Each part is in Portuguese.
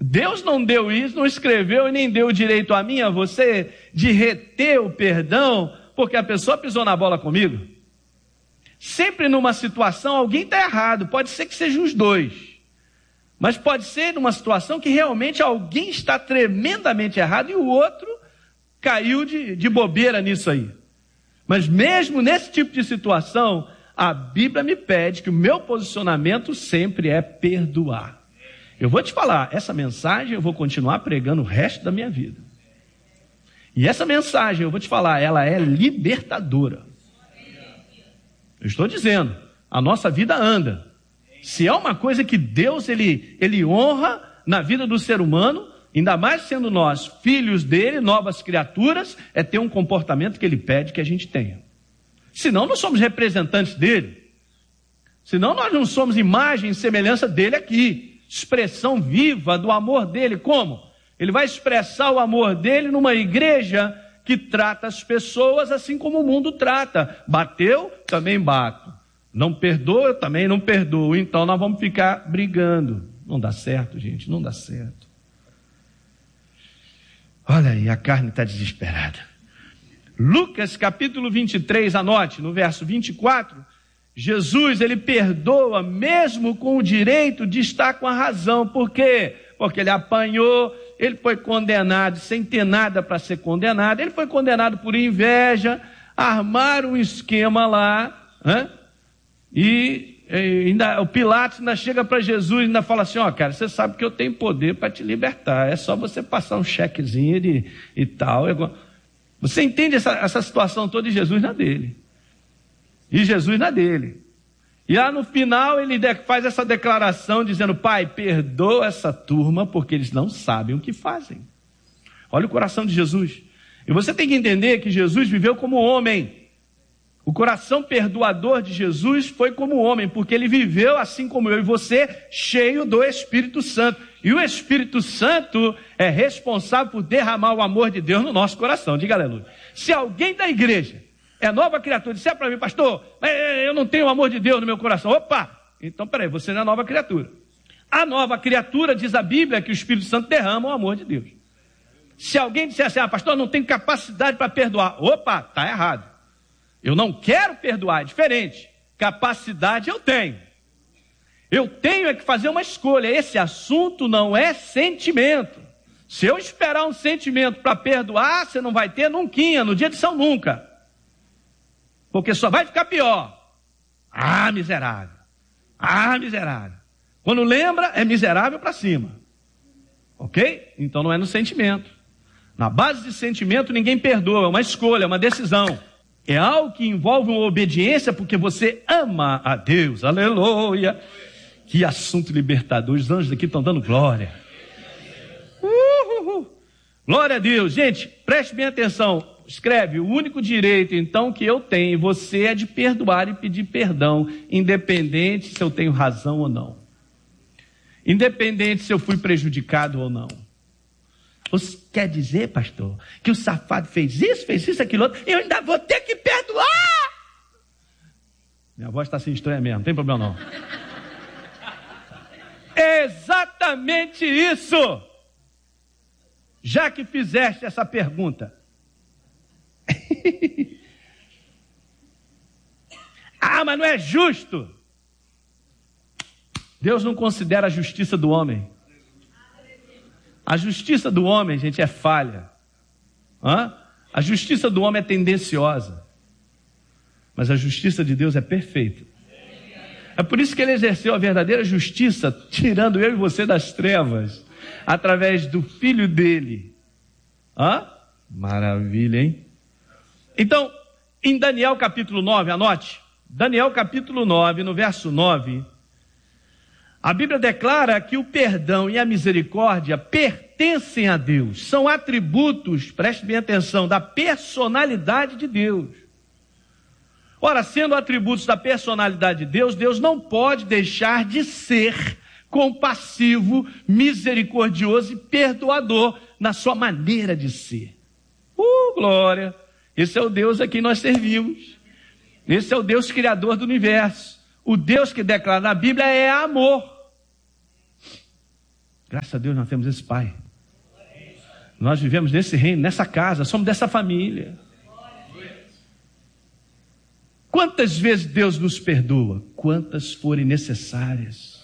Deus não deu isso, não escreveu e nem deu o direito a mim, a você, de reter o perdão, porque a pessoa pisou na bola comigo. Sempre numa situação, alguém está errado, pode ser que sejam os dois. Mas pode ser numa situação que realmente alguém está tremendamente errado e o outro caiu de bobeira nisso aí. Mas mesmo nesse tipo de situação, a Bíblia me pede que o meu posicionamento sempre é perdoar. Eu vou te falar, essa mensagem eu vou continuar pregando o resto da minha vida. E essa mensagem, eu vou te falar, ela é libertadora. Eu estou dizendo, a nossa vida anda. Se é uma coisa que Deus ele honra na vida do ser humano, ainda mais sendo nós filhos dele, novas criaturas, é ter um comportamento que ele pede que a gente tenha. Senão nós somos representantes dele. Senão nós não somos imagem e semelhança dele aqui. Expressão viva do amor dele. Como? Ele vai expressar o amor dele numa igreja que trata as pessoas assim como o mundo trata. Bateu, também bato. Não perdoa, eu também não perdoo. Então nós vamos ficar brigando. Não dá certo, gente, não dá certo. Olha aí, a carne está desesperada. Lucas capítulo 23, anote, no verso 24, Jesus, ele perdoa mesmo com o direito de estar com a razão. Por quê? Porque ele apanhou, ele foi condenado sem ter nada para ser condenado, ele foi condenado por inveja, armaram um esquema lá, e ainda, o Pilatos ainda chega para Jesus e ainda fala assim, cara, você sabe que eu tenho poder para te libertar, é só você passar um chequezinho e tal. Você entende essa situação toda de Jesus na dele. E Jesus na dele. E lá no final ele faz essa declaração dizendo, Pai, perdoa essa turma porque eles não sabem o que fazem. Olha o coração de Jesus. E você tem que entender que Jesus viveu como homem. O coração perdoador de Jesus foi como homem, porque ele viveu assim como eu e você, cheio do Espírito Santo. E o Espírito Santo é responsável por derramar o amor de Deus no nosso coração. Diga aleluia. Se alguém da igreja é nova criatura, disser para mim, pastor, eu não tenho o amor de Deus no meu coração. Opa, então peraí, você não é nova criatura. A nova criatura, diz a Bíblia, que o Espírito Santo derrama o amor de Deus. Se alguém disser assim, pastor, eu não tenho capacidade para perdoar. Opa, está errado. Eu não quero perdoar, é diferente. Capacidade eu tenho. Eu tenho é que fazer uma escolha. Esse assunto não é sentimento. Se eu esperar um sentimento para perdoar, você não vai ter nunca, no dia de São Nunca. Porque só vai ficar pior. Miserável. Miserável. Quando lembra, é miserável para cima. Ok? Então não é no sentimento. Na base de sentimento, ninguém perdoa. É uma escolha, é uma decisão. É algo que envolve uma obediência porque você ama a Deus. Aleluia. Que assunto libertador. Os anjos aqui estão dando glória. Glória a Deus. Gente, preste bem atenção. Escreve, o único direito então que eu tenho, você é de perdoar e pedir perdão, independente se eu tenho razão ou não. Independente se eu fui prejudicado ou não. Você quer dizer, pastor, que o safado fez isso, aquilo outro, eu ainda vou ter que perdoar? Minha voz está assim estranha mesmo, não tem problema não. É exatamente isso. Já que fizeste essa pergunta. Mas não é justo. Deus não considera a justiça do homem. A justiça do homem, gente, é falha. A justiça do homem é tendenciosa. Mas a justiça de Deus é perfeita. É por isso que ele exerceu a verdadeira justiça, tirando eu e você das trevas, através do Filho dele. Maravilha, hein? Então, em Daniel capítulo 9, anote. Daniel capítulo 9, no verso 9, a Bíblia declara que o perdão e a misericórdia pertencem a Deus. São atributos, preste bem atenção, da personalidade de Deus. Ora, sendo atributos da personalidade de Deus, Deus não pode deixar de ser compassivo, misericordioso e perdoador na sua maneira de ser. Glória! Esse é o Deus a quem nós servimos. Esse é o Deus criador do universo. O Deus que declara na Bíblia é amor. Graças a Deus nós temos esse Pai. Nós vivemos nesse reino, nessa casa, somos dessa família. Quantas vezes Deus nos perdoa? Quantas forem necessárias.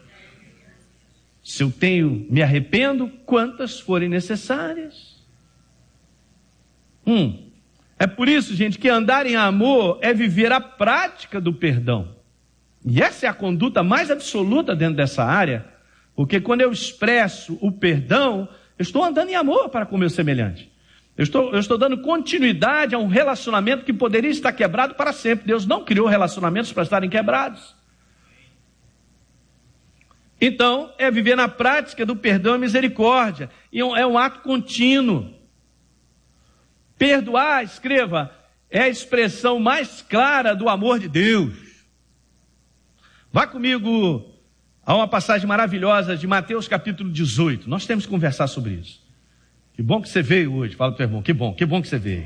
Se eu me arrependo, quantas forem necessárias. É por isso, gente, que andar em amor é viver a prática do perdão. E essa é a conduta mais absoluta dentro dessa área, porque quando eu expresso o perdão, eu estou andando em amor para com o meu semelhante. Eu estou dando continuidade a um relacionamento que poderia estar quebrado para sempre. Deus não criou relacionamentos para estarem quebrados. Então, é viver na prática do perdão e misericórdia. E é um ato contínuo. Perdoar, escreva, é a expressão mais clara do amor de Deus. Vá comigo a uma passagem maravilhosa de Mateus capítulo 18. Nós temos que conversar sobre isso. Que bom que você veio hoje. Fala para o teu irmão, que bom que você veio.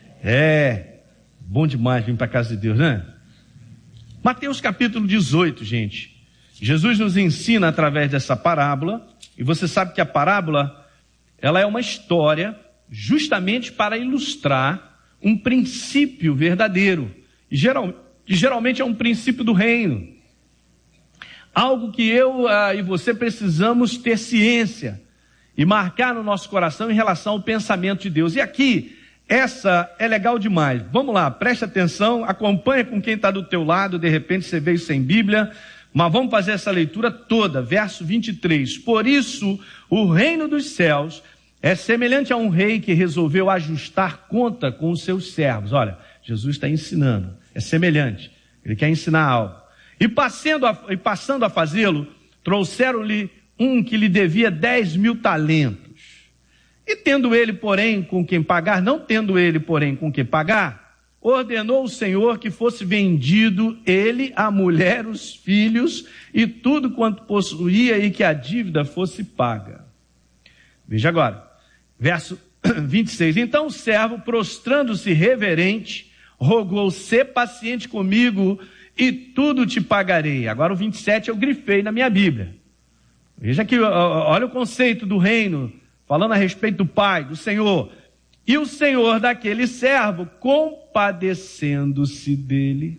Bom demais vir para a casa de Deus, né? Mateus capítulo 18, gente. Jesus nos ensina através dessa parábola, e você sabe que a parábola, ela é uma história justamente para ilustrar um princípio verdadeiro. E geralmente é um princípio do reino. Algo que eu e você precisamos ter ciência e marcar no nosso coração em relação ao pensamento de Deus. E aqui, essa é legal demais. Vamos lá, preste atenção, acompanha com quem está do teu lado, de repente você veio sem Bíblia, mas vamos fazer essa leitura toda, verso 23. Por isso, o reino dos céus é semelhante a um rei que resolveu ajustar conta com os seus servos. Olha, Jesus está ensinando, é semelhante, ele quer ensinar algo. E passando a fazê-lo, trouxeram-lhe um que lhe devia 10.000 talentos. E tendo ele, porém, com quem pagar, não tendo ele, porém, com quem pagar, ordenou o Senhor que fosse vendido ele, a mulher, os filhos e tudo quanto possuía e que a dívida fosse paga. Veja agora, verso 26. Então o servo, prostrando-se reverente, rogou: sê paciente comigo e tudo te pagarei. Agora o 27 eu grifei na minha Bíblia. Veja que, olha o conceito do reino, falando a respeito do Pai, do Senhor. E o Senhor daquele servo, compadecendo-se dele,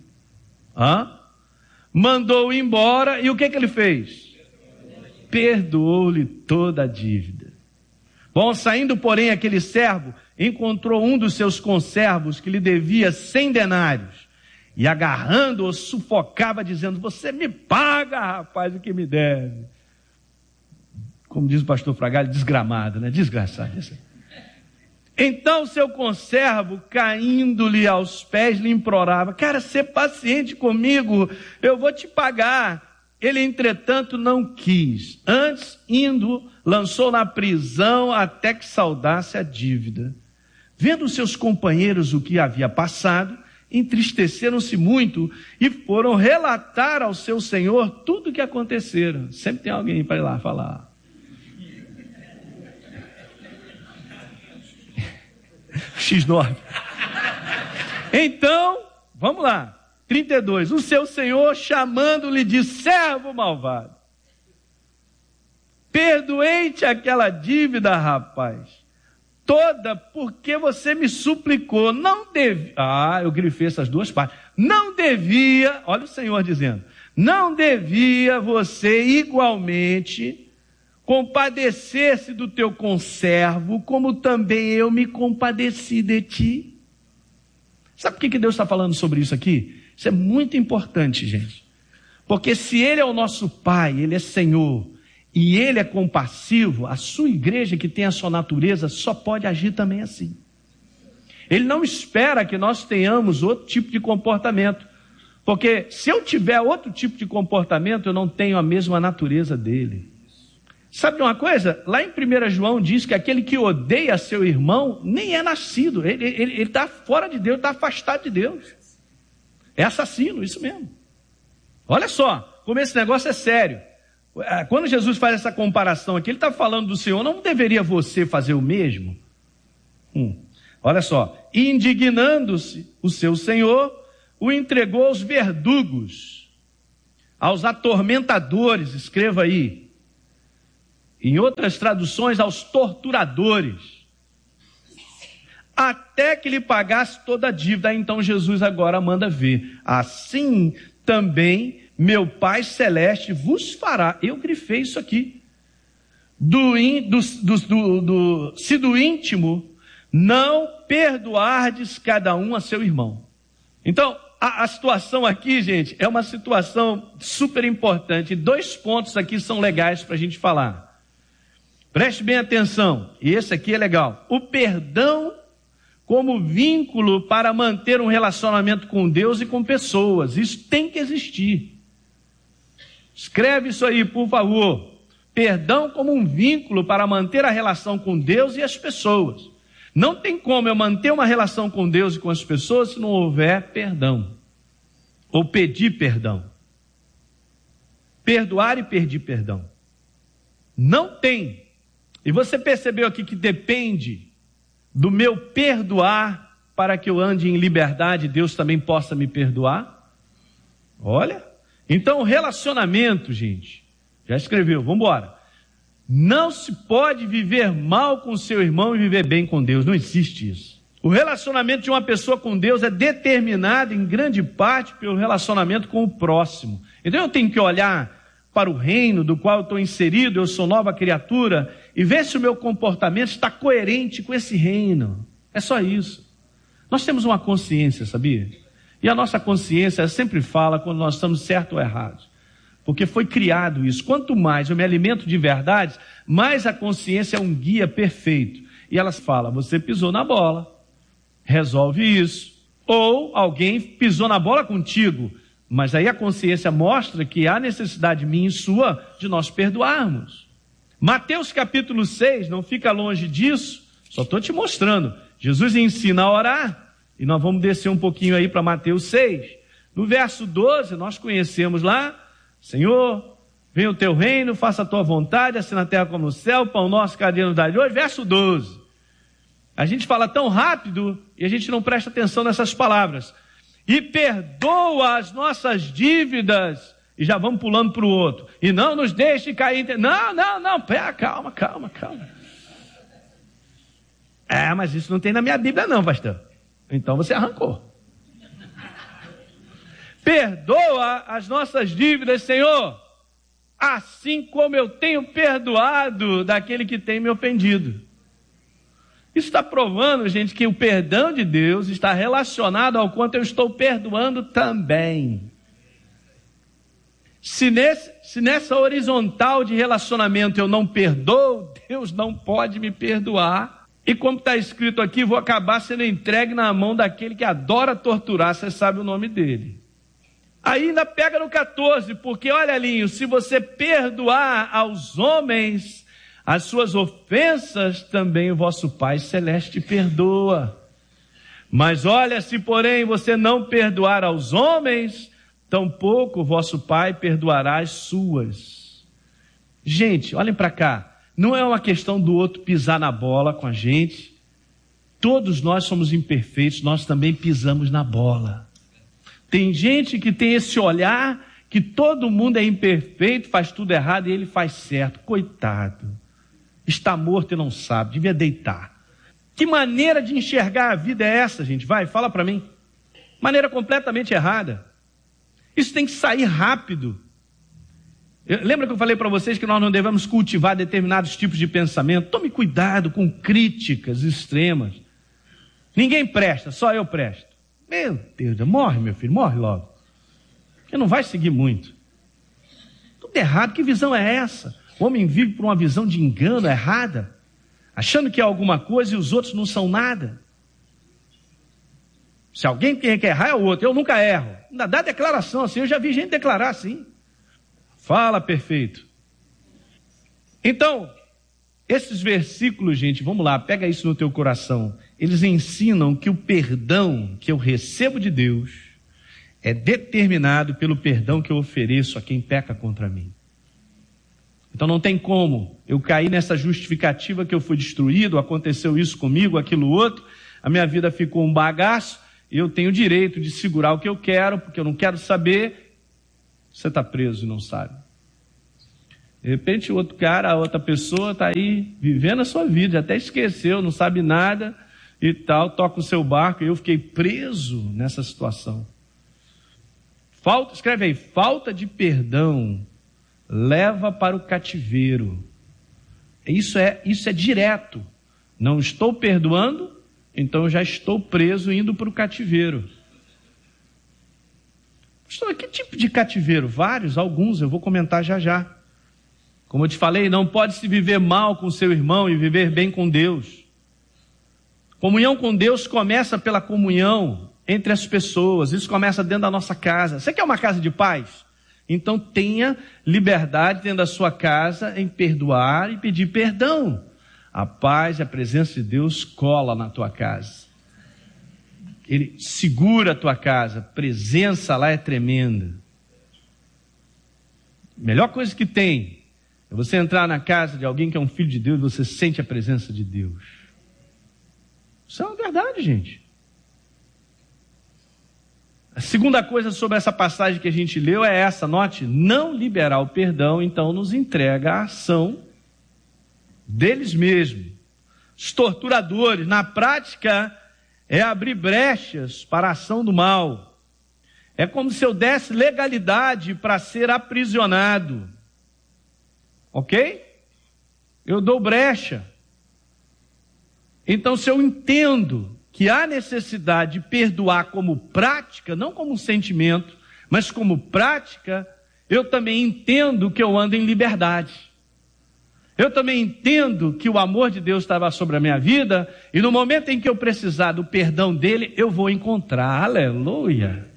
mandou embora, e o que ele fez? Perdoou-lhe toda a dívida. Bom, saindo, porém, aquele servo encontrou um dos seus conservos que lhe devia 100 denários, e agarrando-o, sufocava, dizendo: você me paga, rapaz, o que me deve. Como diz o pastor Fragalho, desgramado, né? Desgraçado. Então seu conservo, caindo-lhe aos pés, lhe implorava: cara, sê paciente comigo, eu vou te pagar. Ele, entretanto, não quis. Antes, indo, lançou na prisão até que saldasse a dívida. Vendo seus companheiros o que havia passado, entristeceram-se muito e foram relatar ao seu senhor tudo o que acontecera. Sempre tem alguém para ir lá falar. X9. Então, vamos lá. 32. O seu senhor, chamando-lhe, disse: servo malvado, perdoei-te aquela dívida, rapaz, toda, porque você me suplicou. Não devia. Eu grifei essas duas partes. Não devia, olha o Senhor dizendo, não devia você igualmente compadecer-se do teu conservo, como também eu me compadeci de ti? Sabe por que Deus está falando sobre isso aqui? Isso é muito importante, gente. Porque se Ele é o nosso Pai, Ele é Senhor, e Ele é compassivo, a sua igreja, que tem a sua natureza, só pode agir também assim. Ele não espera que nós tenhamos outro tipo de comportamento. Porque se eu tiver outro tipo de comportamento, eu não tenho a mesma natureza dele. Sabe de uma coisa? Lá em 1 João diz que aquele que odeia seu irmão nem é nascido. Ele está fora de Deus, está afastado de Deus. É assassino, isso mesmo. Olha só, como esse negócio é sério. Quando Jesus faz essa comparação aqui, ele está falando do Senhor: não deveria você fazer o mesmo? Olha só. Indignando-se o seu Senhor, o entregou aos verdugos, aos atormentadores, escreva aí. Em outras traduções, aos torturadores, até que lhe pagasse toda a dívida. Então Jesus agora manda ver: assim também meu Pai Celeste vos fará. Eu grifei isso aqui. Se do íntimo não perdoardes cada um a seu irmão. Então, a situação aqui, gente, é uma situação super importante. 2 pontos aqui são legais para a gente falar. Preste bem atenção, e esse aqui é legal. O perdão como vínculo para manter um relacionamento com Deus e com pessoas. Isso tem que existir. Escreve isso aí, por favor. Perdão como um vínculo para manter a relação com Deus e as pessoas. Não tem como eu manter uma relação com Deus e com as pessoas se não houver perdão. Ou pedir perdão. Perdoar e pedir perdão. Não tem. E você percebeu aqui que depende do meu perdoar para que eu ande em liberdade, Deus também possa me perdoar? Olha. Então o relacionamento, gente, já escreveu, vamos embora. Não se pode viver mal com seu irmão e viver bem com Deus, não existe isso. O relacionamento de uma pessoa com Deus é determinado em grande parte pelo relacionamento com o próximo. Então eu tenho que olhar para o reino do qual eu estou inserido, eu sou nova criatura, e ver se o meu comportamento está coerente com esse reino. É só isso. Nós temos uma consciência, sabia? E a nossa consciência sempre fala quando nós estamos certos ou errados. Porque foi criado isso. Quanto mais eu me alimento de verdades, mais a consciência é um guia perfeito. E ela fala: você pisou na bola, resolve isso. Ou alguém pisou na bola contigo, mas aí a consciência mostra que há necessidade minha e sua de nós perdoarmos. Mateus capítulo 6, não fica longe disso, só estou te mostrando. Jesus ensina a orar, e nós vamos descer um pouquinho aí para Mateus 6. No verso 12, nós conhecemos lá: Senhor, venha o teu reino, faça a tua vontade, assim na terra como no céu, pão nosso cada dia nos dai hoje. Verso 12. A gente fala tão rápido e a gente não presta atenção nessas palavras. E perdoa as nossas dívidas. E já vamos pulando para o outro. E não nos deixe cair. Não. Pera, calma. Mas isso não tem na minha Bíblia não, pastor. Então você arrancou. Perdoa as nossas dívidas, Senhor, assim como eu tenho perdoado daquele que tem me ofendido. Isso está provando, gente, que o perdão de Deus está relacionado ao quanto eu estou perdoando também. Se nessa horizontal de relacionamento eu não perdoo, Deus não pode me perdoar. E como está escrito aqui, vou acabar sendo entregue na mão daquele que adora torturar, você sabe o nome dele. Aí ainda pega no 14, porque olha, Linho, se você perdoar aos homens as suas ofensas, também o vosso Pai Celeste perdoa. Mas olha, se porém você não perdoar aos homens, tampouco o vosso Pai perdoará as suas. Gente, olhem para cá, não é uma questão do outro pisar na bola com a gente. Todos nós somos imperfeitos, nós também pisamos na bola. Tem gente que tem esse olhar que todo mundo é imperfeito, faz tudo errado e ele faz certo. Coitado. Está morto e não sabe, devia deitar. Que maneira de enxergar a vida é essa, gente? Vai, fala para mim. Maneira completamente errada. Isso tem que sair rápido. Lembra que eu falei para vocês que nós não devemos cultivar determinados tipos de pensamento? Tome cuidado com críticas extremas. Ninguém presta, só eu presto. Meu Deus, morre, meu filho, morre logo. Porque não vai seguir muito. Tudo errado, que visão é essa? O homem vive por uma visão de engano errada, achando que é alguma coisa e os outros não são nada. Se alguém tem que errar é o outro, eu nunca erro. Ainda dá declaração assim, eu já vi gente declarar assim. Fala, perfeito. Então, esses versículos, gente, vamos lá, pega isso no teu coração. Eles ensinam que o perdão que eu recebo de Deus é determinado pelo perdão que eu ofereço a quem peca contra mim. Então não tem como eu cair nessa justificativa que eu fui destruído, aconteceu isso comigo, aquilo outro, a minha vida ficou um bagaço, e eu tenho o direito de segurar o que eu quero, porque eu não quero saber. Você está preso e não sabe. De repente o outro cara, a outra pessoa está aí vivendo a sua vida, até esqueceu, não sabe nada e tal, toca o seu barco, e eu fiquei preso nessa situação. Escreve aí, falta de perdão leva para o cativeiro. Isso é direto. Não estou perdoando, então eu já estou preso indo para o cativeiro. Que tipo de cativeiro? Vários, alguns, eu vou comentar já já. Como eu te falei, não pode se viver mal com seu irmão e viver bem com Deus. Comunhão com Deus começa pela comunhão entre as pessoas. Isso começa dentro da nossa casa. Você quer uma casa de paz? Então tenha liberdade dentro da sua casa em perdoar e pedir perdão. A paz e a presença de Deus cola na tua casa. Ele segura a tua casa. A presença lá é tremenda. A melhor coisa que tem é você entrar na casa de alguém que é um filho de Deus e você sente a presença de Deus. Isso é uma verdade, gente. A segunda coisa sobre essa passagem que a gente leu é essa, note, não liberar o perdão, então nos entrega a ação deles mesmos. Os torturadores, na prática, é abrir brechas para a ação do mal. É como se eu desse legalidade para ser aprisionado. Ok? Eu dou brecha. Então, se eu entendo que há necessidade de perdoar como prática, não como sentimento, mas como prática, eu também entendo que eu ando em liberdade. Eu também entendo que o amor de Deus estava sobre a minha vida, e no momento em que eu precisar do perdão dele, eu vou encontrar. Aleluia!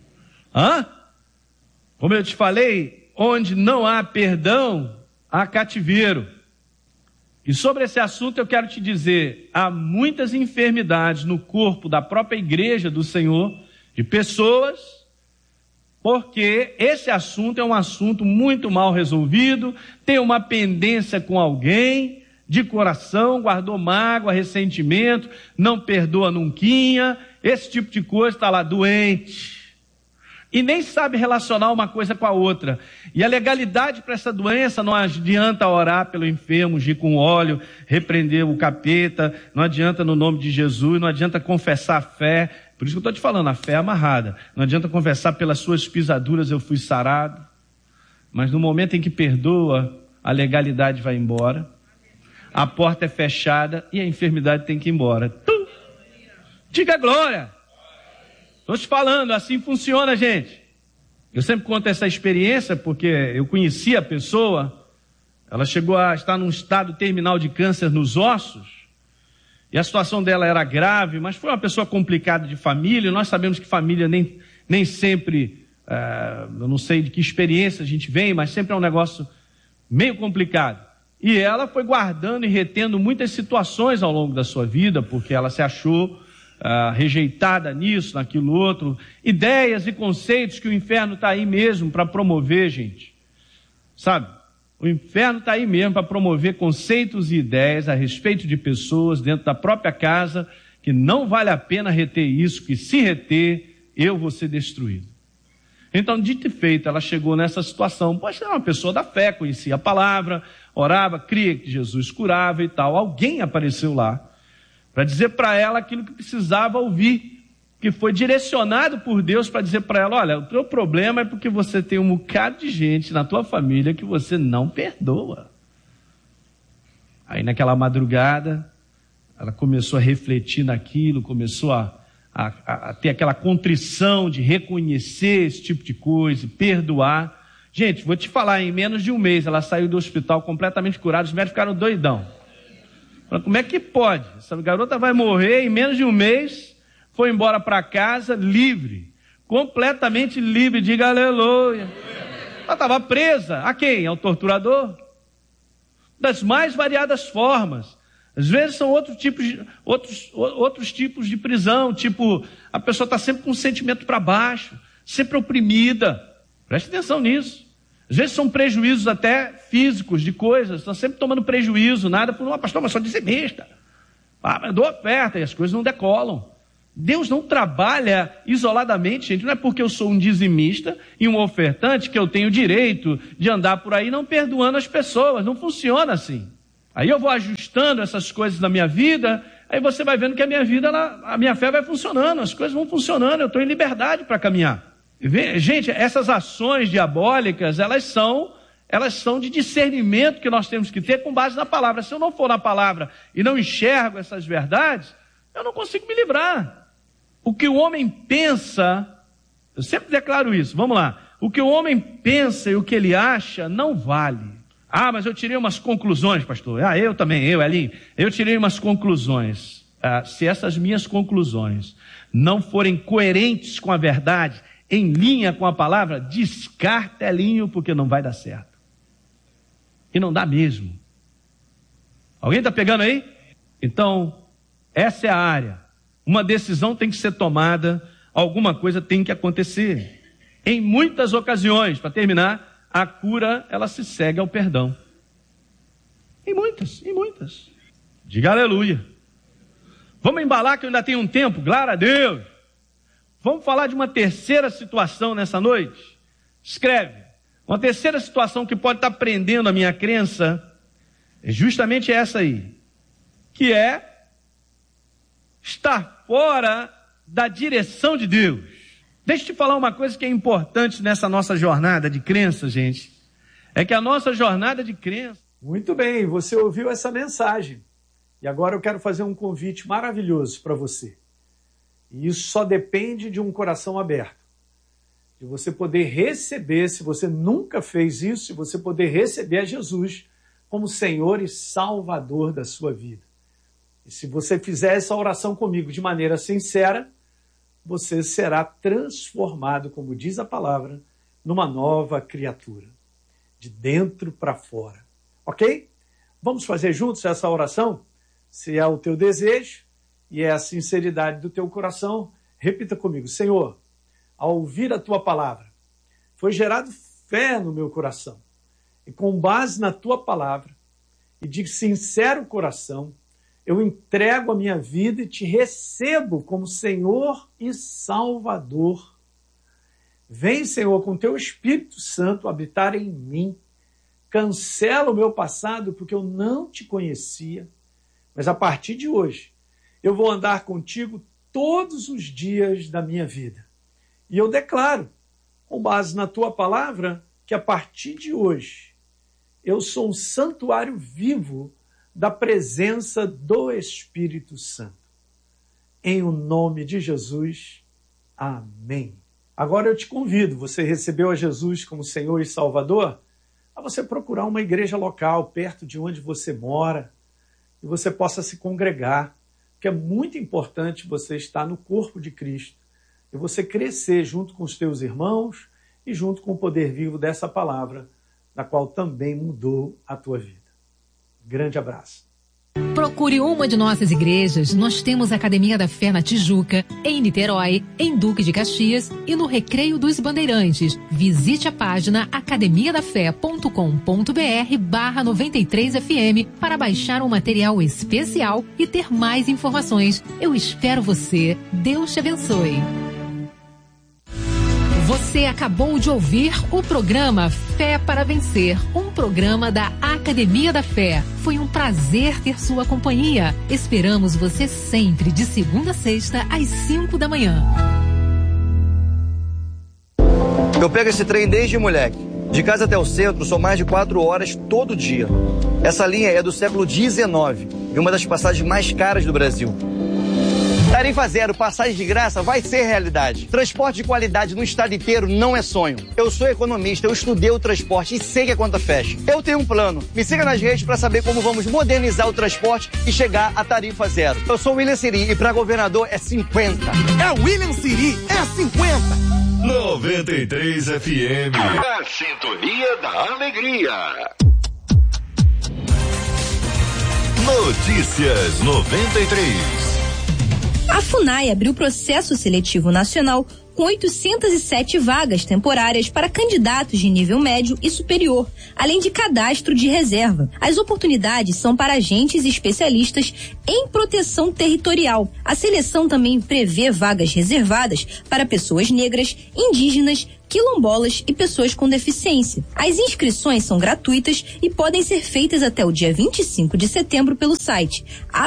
Como eu te falei, onde não há perdão, há cativeiro. E sobre esse assunto eu quero te dizer, há muitas enfermidades no corpo da própria igreja do Senhor, de pessoas, porque esse assunto é um assunto muito mal resolvido, tem uma pendência com alguém, de coração, guardou mágoa, ressentimento, não perdoa nunquinha, esse tipo de coisa está lá doente. E nem sabe relacionar uma coisa com a outra. E a legalidade para essa doença, não adianta orar pelo enfermo, ungir com óleo, repreender o capeta, não adianta no nome de Jesus, não adianta confessar a fé. Por isso que eu estou te falando, a fé é amarrada. Não adianta confessar pelas suas pisaduras eu fui sarado. Mas no momento em que perdoa, a legalidade vai embora. A porta é fechada e a enfermidade tem que ir embora. Diga glória! Estou te falando, assim funciona, gente. Eu sempre conto essa experiência porque eu conheci a pessoa, ela chegou a estar num estado terminal de câncer nos ossos, e a situação dela era grave, mas foi uma pessoa complicada de família. Nós sabemos que família nem sempre, eu não sei de que experiência a gente vem, mas sempre é um negócio meio complicado. E ela foi guardando e retendo muitas situações ao longo da sua vida, porque ela se achou rejeitada nisso, naquilo outro, ideias e conceitos que o inferno está aí mesmo para promover, gente, sabe? O inferno está aí mesmo para promover conceitos e ideias a respeito de pessoas dentro da própria casa, que não vale a pena reter isso, que se reter, eu vou ser destruído. Então, dito e feito, ela chegou nessa situação, pois era uma pessoa da fé, conhecia a palavra, orava, cria que Jesus curava e tal. Alguém apareceu lá para dizer para ela aquilo que precisava ouvir, que foi direcionado por Deus para dizer para ela, olha, o teu problema é porque você tem um bocado de gente na tua família que você não perdoa. Aí naquela madrugada, ela começou a refletir naquilo, começou a ter aquela contrição de reconhecer esse tipo de coisa, perdoar. Gente, vou te falar, em menos de um mês, ela saiu do hospital completamente curada, os médicos ficaram doidão. Como é que pode? Essa garota vai morrer em menos de um mês, foi embora para casa livre, completamente livre, diga aleluia. Ela estava presa, a quem? Ao torturador? Das mais variadas formas. Às vezes são outros tipos de prisão, tipo, a pessoa está sempre com o sentimento para baixo, sempre oprimida. Preste atenção nisso. Às vezes são prejuízos até físicos de coisas, estão sempre tomando prejuízo, nada por uma pastor, mas só dizimista. Mas dou oferta e as coisas não decolam. Deus não trabalha isoladamente, gente. Não é porque eu sou um dizimista e um ofertante que eu tenho o direito de andar por aí não perdoando as pessoas. Não funciona assim. Aí eu vou ajustando essas coisas na minha vida, aí você vai vendo que a minha vida, a minha fé vai funcionando, as coisas vão funcionando, eu estou em liberdade para caminhar. Gente, essas ações diabólicas, elas são de discernimento que nós temos que ter com base na palavra. Se eu não for na palavra e não enxergo essas verdades, eu não consigo me livrar. O que o homem pensa, eu sempre declaro isso, vamos lá. O que o homem pensa e o que ele acha não vale. Ah, mas eu tirei umas conclusões, pastor. Ah, eu também, Elinho. Eu tirei umas conclusões. Se essas minhas conclusões não forem coerentes com a verdade, em linha com a palavra, descarta, Elinho, porque não vai dar certo. E não dá mesmo. Alguém está pegando aí? Então, essa é a área. Uma decisão tem que ser tomada, alguma coisa tem que acontecer. Em muitas ocasiões, para terminar, a cura, ela se segue ao perdão. Em muitas. Diga aleluia. Vamos embalar que eu ainda tenho um tempo, glória a Deus. Vamos falar de uma terceira situação nessa noite? Escreve. Uma terceira situação que pode estar prendendo a minha crença é justamente essa aí. Que é estar fora da direção de Deus. Deixa eu te falar uma coisa que é importante nessa nossa jornada de crença, gente. É que a nossa jornada de crença... Muito bem, você ouviu essa mensagem. E agora eu quero fazer um convite maravilhoso para você. E isso só depende de um coração aberto. De você poder receber, se você nunca fez isso, você poder receber a Jesus como Senhor e Salvador da sua vida. E se você fizer essa oração comigo de maneira sincera, você será transformado, como diz a palavra, numa nova criatura. De dentro para fora. Ok? Vamos fazer juntos essa oração? Se é o teu desejo e é a sinceridade do teu coração, repita comigo. Senhor, ao ouvir a tua palavra, foi gerado fé no meu coração. E com base na tua palavra e de sincero coração, eu entrego a minha vida e te recebo como Senhor e Salvador. Vem, Senhor, com teu Espírito Santo habitar em mim. Cancela o meu passado porque eu não te conhecia. Mas a partir de hoje, eu vou andar contigo todos os dias da minha vida. E eu declaro, com base na tua palavra, que a partir de hoje, eu sou um santuário vivo da presença do Espírito Santo. Em o nome de Jesus, amém. Agora eu te convido, você recebeu a Jesus como Senhor e Salvador, a você procurar uma igreja local, perto de onde você mora, e você possa se congregar, porque é muito importante você estar no corpo de Cristo, e você crescer junto com os teus irmãos e junto com o poder vivo dessa palavra, na qual também mudou a tua vida. Grande abraço. Procure uma de nossas igrejas. Nós temos a Academia da Fé na Tijuca, em Niterói, em Duque de Caxias e no Recreio dos Bandeirantes. Visite a página academiadafé.com.br/93fm para baixar um material especial e ter mais informações. Eu espero você. Deus te abençoe. Você acabou de ouvir o programa Fé para Vencer, um programa da Academia da Fé. Foi um prazer ter sua companhia. Esperamos você sempre, de segunda a sexta, às 5 da manhã. Eu pego esse trem desde moleque. De casa até o centro são mais de 4 horas todo dia. Essa linha é do século XIX e uma das passagens mais caras do Brasil. Tarifa zero, passagem de graça vai ser realidade. Transporte de qualidade no estado inteiro não é sonho. Eu sou economista, eu estudei o transporte e sei que a conta fecha. Eu tenho um plano. Me siga nas redes para saber como vamos modernizar o transporte e chegar a tarifa zero. Eu sou o William Siri e para governador é 50. É o William Siri, é 50. 93 FM. A sintonia da alegria. Notícias 93. A FUNAI abriu processo seletivo nacional com 807 vagas temporárias para candidatos de nível médio e superior, além de cadastro de reserva. As oportunidades são para agentes e especialistas em proteção territorial. A seleção também prevê vagas reservadas para pessoas negras, indígenas, quilombolas e pessoas com deficiência. As inscrições são gratuitas e podem ser feitas até o dia 25 de setembro pelo site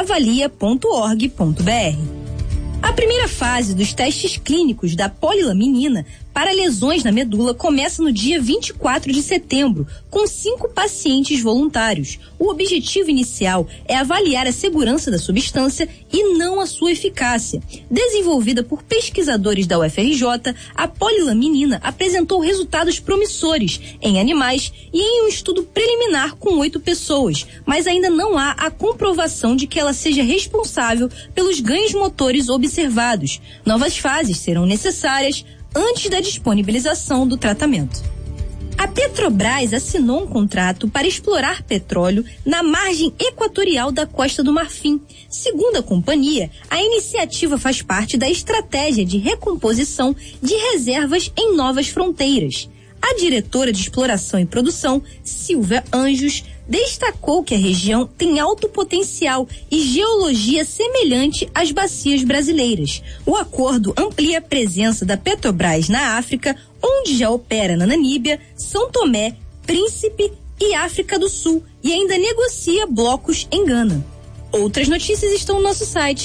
avalia.org.br. A primeira fase dos testes clínicos da polilaminina para lesões na medula começa no dia 24 de setembro, com 5 pacientes voluntários. O objetivo inicial é avaliar a segurança da substância e não a sua eficácia. Desenvolvida por pesquisadores da UFRJ, a polilaminina apresentou resultados promissores em animais e em um estudo preliminar com 8 pessoas, mas ainda não há a comprovação de que ela seja responsável pelos ganhos motores observados. Novas fases serão necessárias antes da disponibilização do tratamento. A Petrobras assinou um contrato para explorar petróleo na margem equatorial da Costa do Marfim. Segundo a companhia, a iniciativa faz parte da estratégia de recomposição de reservas em novas fronteiras. A diretora de Exploração e Produção, Silvia Anjos, destacou que a região tem alto potencial e geologia semelhante às bacias brasileiras. O acordo amplia a presença da Petrobras na África, onde já opera na Namíbia, São Tomé, Príncipe e África do Sul, e ainda negocia blocos em Gana. Outras notícias estão no nosso site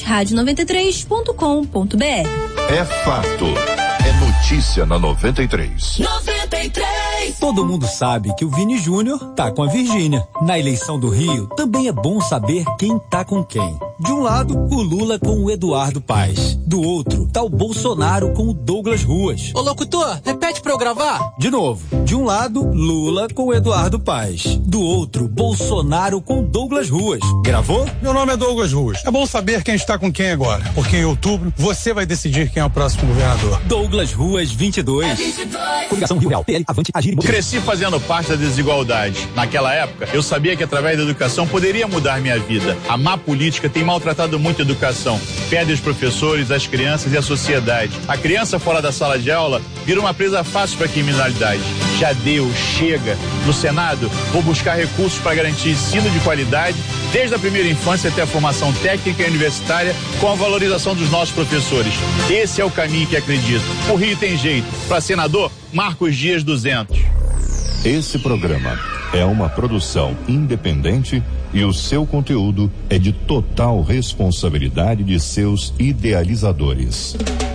radio93.com.br. É fato. É notícia na 93. 93. Todo mundo sabe que o Vini Júnior tá com a Virgínia. Na eleição do Rio, também é bom saber quem tá com quem. De um lado, o Lula com o Eduardo Paes. Do outro, tá o Bolsonaro com o Douglas Ruas. Ô locutor, repete pra eu gravar. De novo. De um lado, Lula com o Eduardo Paes. Do outro, Bolsonaro com o Douglas Ruas. Gravou? Meu nome é Douglas Ruas. É bom saber quem está com quem agora, porque em outubro você vai decidir quem é o próximo governador. Douglas Ruas 22. Coligação Rio Real, PL, Avante, Agir. Cresci fazendo parte da desigualdade. Naquela época, eu sabia que através da educação poderia mudar minha vida. A má política tem maltratado muito a educação. Perde os professores, as crianças e a sociedade. A criança fora da sala de aula vira uma presa fácil para a criminalidade. Já deu, chega. No Senado, vou buscar recursos para garantir ensino de qualidade, desde a primeira infância até a formação técnica e universitária, com a valorização dos nossos professores. Esse é o caminho que acredito. O Rio tem jeito. Para senador, Marcos Dias 200. Esse programa é uma produção independente e o seu conteúdo é de total responsabilidade de seus idealizadores.